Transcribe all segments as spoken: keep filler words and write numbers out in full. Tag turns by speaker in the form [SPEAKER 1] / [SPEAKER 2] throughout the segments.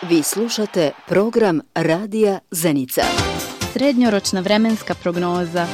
[SPEAKER 1] Vi slušate program Radija Zenica.
[SPEAKER 2] Srednjoročna vremenska prognoza.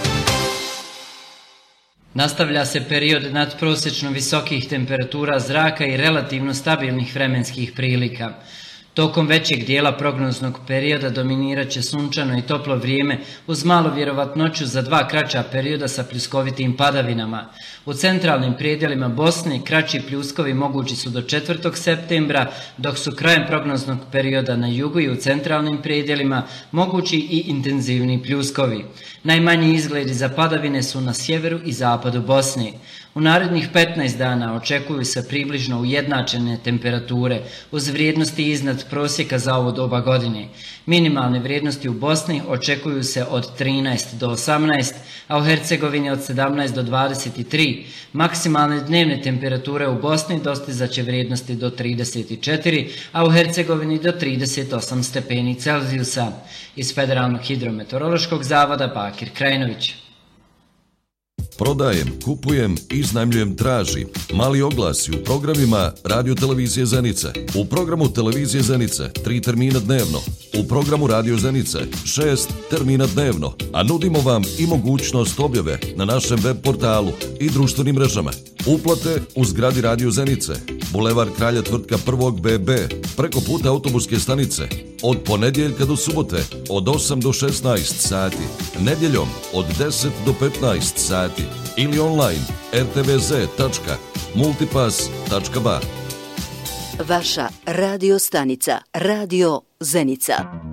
[SPEAKER 3] Nastavlja se period nadprosječno visokih temperatura zraka i relativno stabilnih vremenskih prilika. Tokom većeg dijela prognoznog perioda dominirat će sunčano i toplo vrijeme uz malu vjerovatnoću za dva kraća perioda sa pljuskovitim padavinama. U centralnim predjelima Bosne kraći pljuskovi mogući su do četvrtog septembra, dok su krajem prognoznog perioda na jugu i u centralnim predjelima mogući i intenzivni pljuskovi. Najmanji izgledi za padavine su na sjeveru i zapadu Bosne. U narednih petnaest dana očekuju se približno ujednačene temperature uz vrijednosti iznad prosjeka za ovo doba godine. Minimalne vrijednosti u Bosni očekuju se od trinaest do osamnaest, a u Hercegovini od sedamnaest do dvadeset tri. Maksimalne dnevne temperature u Bosni dostizat će vrijednosti do trideset četiri, a u Hercegovini do trideset osam stepeni Celzijusa. Iz Federalnog hidrometeorološkog zavoda Bakir Krajinović.
[SPEAKER 4] Prodajem, kupujem, iznajmljujem, traži. Mali oglasi u programima Radio Televizije Zenice. U programu Televizije Zenice tri termina dnevno. U programu Radio Zenice šest termina dnevno. A nudimo vam i mogućnost objave na našem web portalu i društvenim mrežama. Uplate u zgradi Radio Zenice, Bulevar Kralja Tvrtka prvog B B, preko puta autobuske stanice, od ponedjeljka do subote, od osam do šesnaest sati, nedjeljom od deset do petnaest sati ili online er te ve zet tačka multipass tačka ba.
[SPEAKER 1] Vaša radio stanica, Radio Zenica.